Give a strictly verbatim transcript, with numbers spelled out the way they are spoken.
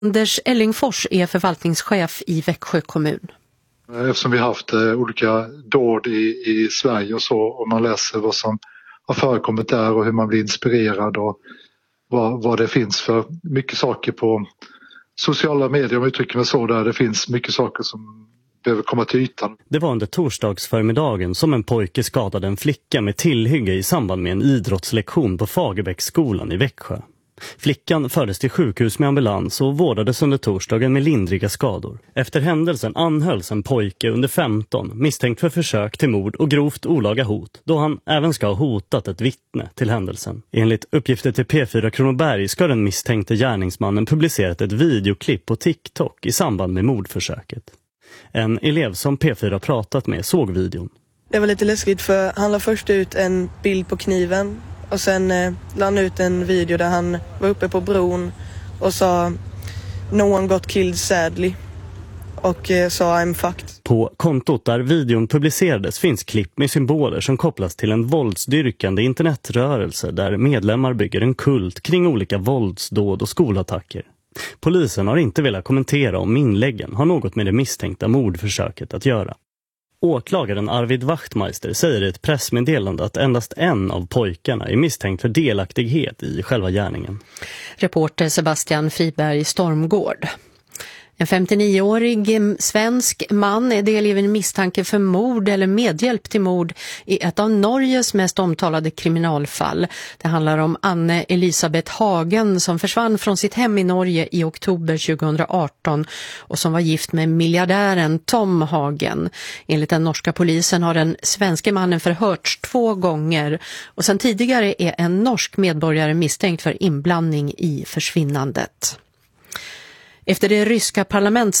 Anders Ellingfors är förvaltningschef i Växjö kommun. Eftersom vi har haft eh, olika dåd i, i Sverige och så, och man läser vad som har förekommit där och hur man blir inspirerad och vad, vad det finns för mycket saker på sociala medier, om jag uttrycker mig så, där det finns mycket saker som behöver komma till ytan. Det var under torsdagsförmiddagen som en pojke skadade en flicka med tillhygge i samband med en idrottslektion på Fagerbäcksskolan i Växjö. Flickan fördes till sjukhus med ambulans och vårdades under torsdagen med lindriga skador. Efter händelsen anhölls en pojke under femton misstänkt för försök till mord och grovt olaga hot, då han även ska ha hotat ett vittne till händelsen. Enligt uppgifter till P fyra Kronoberg ska den misstänkte gärningsmannen publicerat ett videoklipp på TikTok i samband med mordförsöket. En elev som P fyra pratat med såg videon. Det var lite läskigt för han la först ut en bild på kniven. Och sen eh, la han ut en video där han var uppe på bron och sa "No one got killed sadly" och eh, sa "I'm fucked". På kontot där videon publicerades finns klipp med symboler som kopplas till en våldsdyrkande internetrörelse där medlemmar bygger en kult kring olika våldsdåd och skolattacker. Polisen har inte velat kommentera om inläggen har något med det misstänkta mordförsöket att göra. Åklagaren Arvid Wachtmeister säger i ett pressmeddelande att endast en av pojkarna är misstänkt för delaktighet i själva gärningen. Reporter Sebastian Friberg Stormgård. En femtionioårig svensk man är del i en misstanke för mord eller medhjälp till mord i ett av Norges mest omtalade kriminalfall. Det handlar om Anne Elisabeth Hagen som försvann från sitt hem i Norge i oktober tjugohundraarton och som var gift med miljardären Tom Hagen. Enligt den norska polisen har den svenska mannen förhörts två gånger och sedan tidigare är en norsk medborgare misstänkt för inblandning i försvinnandet. Efter det ryska parlaments